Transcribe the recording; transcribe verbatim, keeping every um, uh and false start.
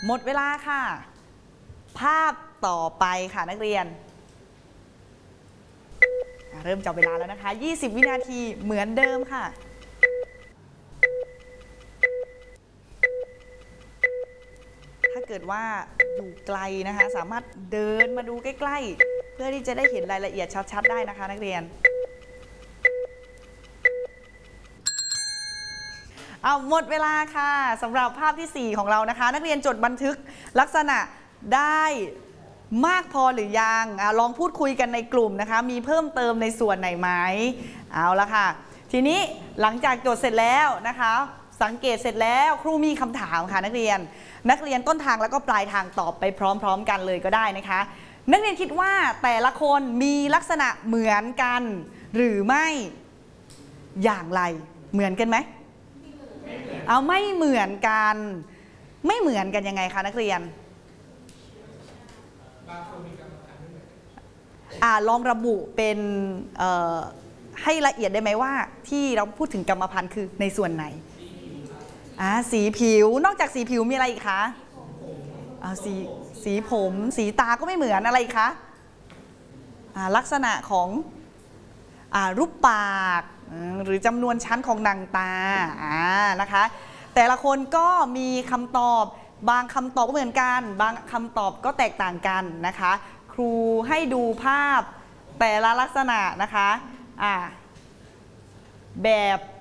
หมดเวลาค่ะภาพต่อไปค่ะนักเรียนเริ่มจับเวลาแล้วนะคะยี่สิบวินาทีเหมือนเดิมค่ะถ้าเกิดว่าอยู่ไกลนะคะสามารถเดินมาดูใกล้ๆเพื่อที่จะได้เห็นรายละเอียดชัดๆได้นะคะนักเรียนเอาหมดเวลาค่ะสำหรับภาพที่สี่ของเรานะคะนักเรียนจดบันทึกลักษณะได้มากพอหรือยังอลองพูดคุยกันในกลุ่มนะคะมีเพิ่มเติมในส่วนไหนไหมเอาละค่ะทีนี้หลังจากจดเสร็จแล้วนะคะสังเกตเสร็จแล้วครูมีคำถามค่ะนักเรียนนักเรียนต้นทางแล้วก็ปลายทางตอบไปพร้อมๆกันเลยก็ได้นะคะนักเรียนคิดว่าแต่ละคนมีลักษณะเหมือนกันหรือไม่อย่างไรเหมือนกันไหมเอาไม่เหมือนกันไม่เหมือนกันยังไงคะนักเรียนอ่าลองระบุเป็นให้ละเอียดได้ไหมว่าที่เราพูดถึงกรรมพันธุ์คือในส่วนไหนอ่าสีผิวนอกจากสีผิวมีอะไรอีกคะอ่าสีสีผมสีตาก็ไม่เหมือนอะไรคะอ่าลักษณะของอ่ารูปปากหรือจำนวนชั้นของหนังตาอ่านะคะแต่ละคนก็มีคำตอบบางคำตอบก็เหมือนกันบางคำตอบก็แตกต่างกันนะคะครูให้ดูภาพแต่ละลักษณะนะคะอ่าแบบ